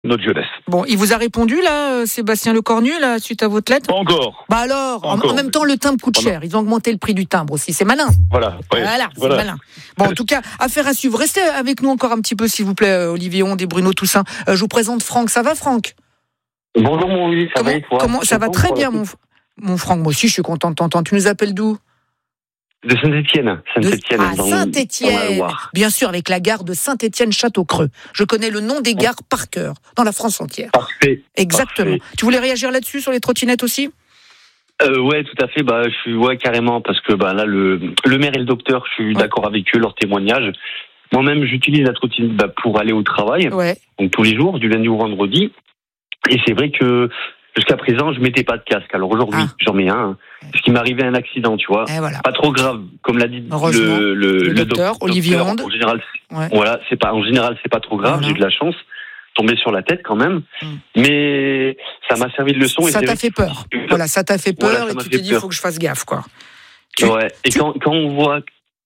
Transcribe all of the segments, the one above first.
notre jeunesse. Bon, il vous a répondu, là, Sébastien Lecornu, là, suite à votre lettre ? Pas encore. Bah alors, en même temps, le timbre coûte cher. Ils ont augmenté le prix du timbre aussi. C'est malin. Voilà. Ouais, C'est malin. Bon, en tout cas, affaire à suivre. Restez avec nous encore un petit peu, s'il vous plaît, Olivier Onde et Bruno Toussaint. Je vous présente Franck. Ça va, Franck ? Bonjour mon Louis, ça va et toi ? Ça va très bien, mon Franck. Moi aussi, je suis content de t'entendre. Tu nous appelles d'où ? De Saint-Étienne. Saint-Étienne. Bien sûr, avec la gare de Saint-Étienne-Château-Creux. Je connais le nom des gares par cœur, dans la France entière. Parfait. Exactement. Parfait. Tu voulais réagir là-dessus, sur les trottinettes aussi ? Ouais, tout à fait. Je suis carrément, parce que là, le maire et le docteur, je suis d'accord avec eux, leur témoignage. Moi-même, j'utilise la trottinette pour aller au travail, donc tous les jours, du lundi au vendredi. Et c'est vrai que jusqu'à présent, je mettais pas de casque. Alors aujourd'hui, j'en mets un. Parce qu'il m'est arrivé un accident, tu vois. Pas trop grave, comme l'a dit le docteur Olivier Onde. En général, c'est pas trop grave. J'ai eu de la chance, tombé sur la tête quand même. Mais ça m'a servi de leçon. Ça t'a fait peur. Ça t'a fait peur et tu t'es dit, il faut que je fasse gaffe, quoi. Et quand on voit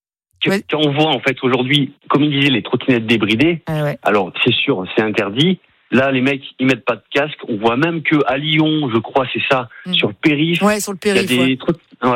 en fait aujourd'hui, comme il disait, les trottinettes débridées, alors c'est sûr, c'est interdit. Là, les mecs, ils mettent pas de casque. On voit même que à Lyon, je crois, c'est ça, sur le périph'. Ouais, sur le périph'. Il y a des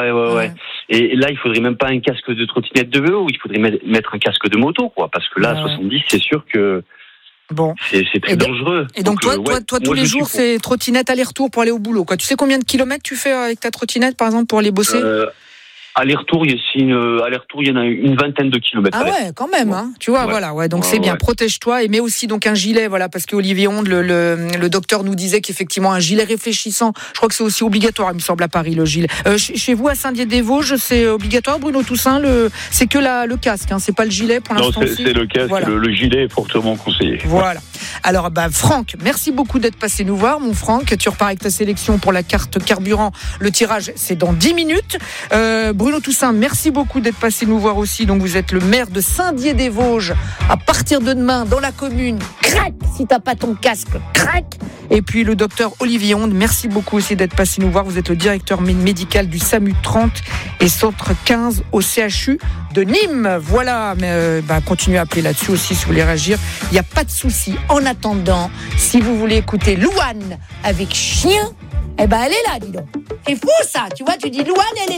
Et là, il faudrait même pas un casque de trottinette de vélo. Il faudrait mettre un casque de moto, quoi. Parce que là, à 70, c'est sûr que c'est très dangereux. Et donc toi, tous les jours, c'est trottinette aller-retour pour aller au boulot, quoi. Tu sais combien de kilomètres tu fais avec ta trottinette, par exemple, pour aller bosser ? Aller-retour, il y en a une vingtaine de kilomètres. Ah ouais, quand même, hein. Tu vois, donc c'est bien. Protège-toi et mets aussi donc un gilet, parce que Olivier Onde, le docteur nous disait qu'effectivement un gilet réfléchissant, je crois que c'est aussi obligatoire, il me semble, à Paris, le gilet. Chez vous, à Saint-Dié-des-Vosges, c'est obligatoire, Bruno Toussaint, c'est que le casque, hein, c'est pas le gilet pour l'instant. Non, c'est le casque, le gilet est fortement conseillé. Voilà. Alors, Franck, merci beaucoup d'être passé nous voir, mon Franck. Tu repars avec ta sélection pour la carte carburant. Le tirage, c'est dans 10 minutes. Bruno Toussaint, merci beaucoup d'être passé nous voir aussi. Donc vous êtes le maire de Saint-Dié-des-Vosges. À partir de demain, dans la commune, crac, si t'as pas ton casque, crac. Et puis le docteur Olivier Onde, merci beaucoup aussi d'être passé nous voir. Vous êtes le directeur médical du SAMU 30 et centre 15 au CHU de Nîmes. Voilà, mais continuez à appeler là-dessus aussi si vous voulez réagir. Il n'y a pas de souci. En attendant, si vous voulez écouter Louane avec Chien, elle est là, dis donc. C'est fou ça, tu vois, tu dis Louane, elle est là.